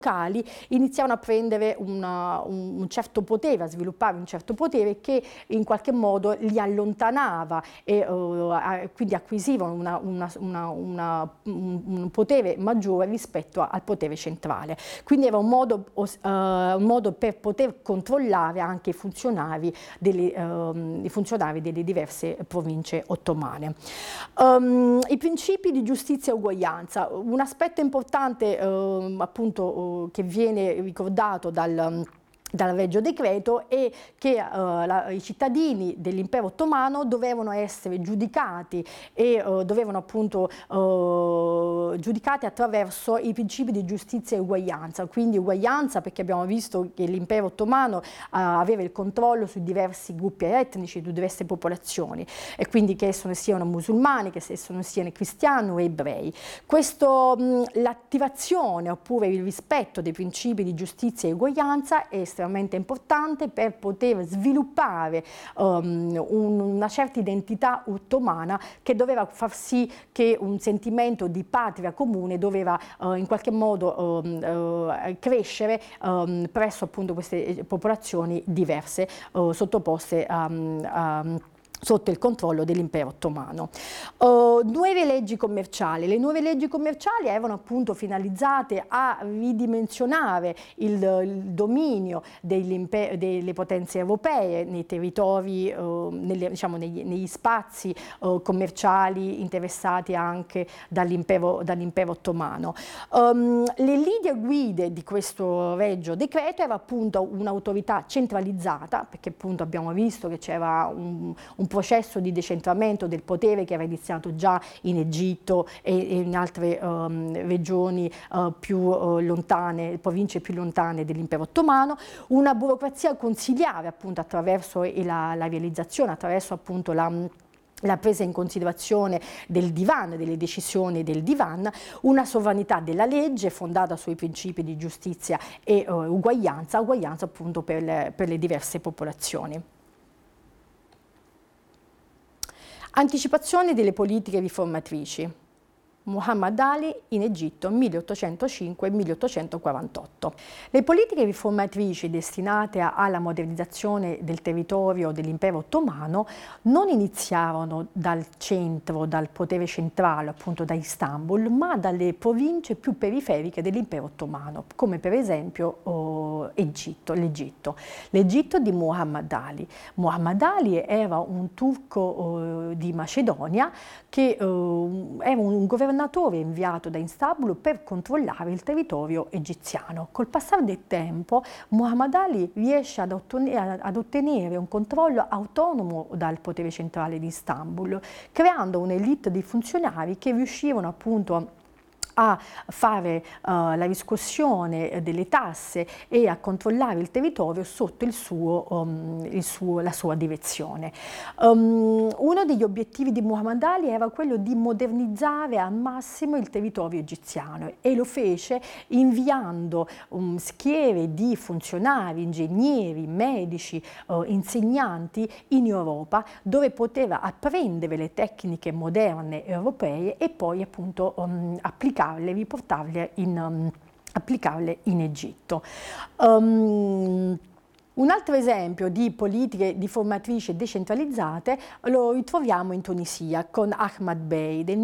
locali iniziavano a prendere un certo potere, a sviluppare un certo potere che in qualche modo li allontanava e quindi acquisivano un potere maggiore rispetto al potere centrale. Quindi era un modo per poter controllare anche i funzionari delle diverse province ottomane. I principi di giustizia e uguaglianza, un aspetto importante appunto che viene ricordato dal Regio Decreto è che i cittadini dell'impero ottomano dovevano essere giudicati e dovevano appunto giudicati attraverso i principi di giustizia e uguaglianza, quindi uguaglianza perché abbiamo visto che l'impero ottomano aveva il controllo su diversi gruppi etnici, su diverse popolazioni, e quindi che essi siano musulmani, che essi siano cristiani o ebrei. L'attivazione oppure il rispetto dei principi di giustizia e uguaglianza è estremamente importante per poter sviluppare una certa identità ottomana che doveva far sì che un sentimento di patria comune doveva in qualche modo crescere presso appunto queste popolazioni diverse sottoposte sotto il controllo dell'impero ottomano. Nuove leggi commerciali. Le nuove leggi commerciali erano appunto finalizzate a ridimensionare il dominio delle potenze europee nei territori, diciamo, negli spazi commerciali interessati anche dall'impero ottomano. Le linee guida di questo Regio Decreto era appunto un'autorità centralizzata, perché appunto abbiamo visto che c'era un processo di decentramento del potere che era iniziato già in Egitto e in altre regioni più lontane, province più lontane dell'impero ottomano, una burocrazia consiliare appunto attraverso la realizzazione, attraverso appunto la presa in considerazione del divan, delle decisioni del divan, una sovranità della legge fondata sui principi di giustizia e uguaglianza appunto per le diverse popolazioni. Anticipazione delle politiche riformatrici. Muhammad Ali in Egitto 1805-1848. Le politiche riformatrici destinate alla modernizzazione del territorio dell'impero ottomano non iniziarono dal centro, dal potere centrale, appunto da Istanbul, ma dalle province più periferiche dell'impero ottomano, come per esempio l'Egitto di Muhammad Ali. Muhammad Ali era un turco di Macedonia che era un governatore inviato da Istanbul per controllare il territorio egiziano. Col passare del tempo Muhammad Ali riesce ad ottenere un controllo autonomo dal potere centrale di Istanbul, creando un'elite di funzionari che riuscivano appunto a fare la riscossione delle tasse e a controllare il territorio sotto la sua direzione. Uno degli obiettivi di Muhammad Ali era quello di modernizzare al massimo il territorio egiziano e lo fece inviando schiere di funzionari, ingegneri, medici, insegnanti in Europa, dove poteva apprendere le tecniche moderne europee e poi appunto applicarle in Egitto. Un altro esempio di politiche riformatrici decentralizzate lo ritroviamo in Tunisia con Ahmad Bey del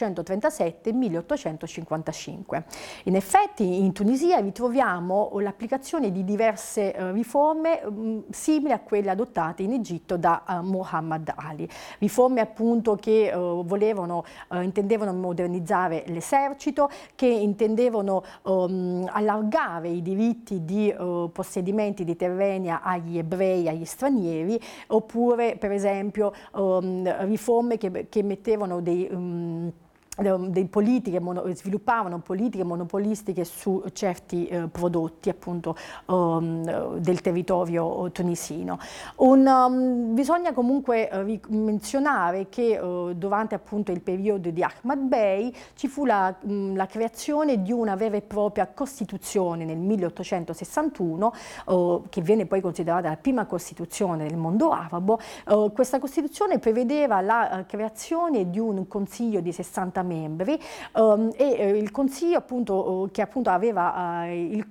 1837-1855. In effetti in Tunisia ritroviamo l'applicazione di diverse riforme simili a quelle adottate in Egitto da Muhammad Ali. Riforme appunto che intendevano modernizzare l'esercito, che intendevano allargare i diritti di possedimenti di terreni agli ebrei, agli stranieri, oppure per esempio riforme che mettevano sviluppavano politiche monopolistiche su certi prodotti appunto del territorio tunisino. Bisogna comunque menzionare che durante appunto il periodo di Ahmad Bey ci fu la creazione di una vera e propria Costituzione nel 1861 che viene poi considerata la prima Costituzione del mondo arabo. Questa Costituzione prevedeva la creazione di un Consiglio di 60 membri, e il Consiglio appunto, che appunto aveva il